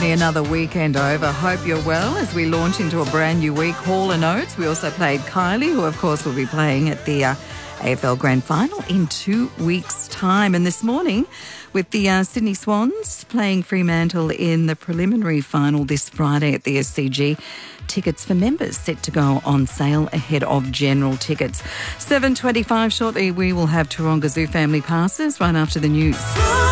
Finally, another weekend over. Hope you're well as we launch into a brand new week. Hall and Oates. We also played Kylie, who of course will be playing at the AFL Grand Final in 2 weeks' time. And this morning, with the Sydney Swans playing Fremantle in the preliminary final this Friday at the SCG, tickets for members set to go on sale ahead of general tickets. 7:25 shortly, we will have Taronga Zoo family passes right after the news.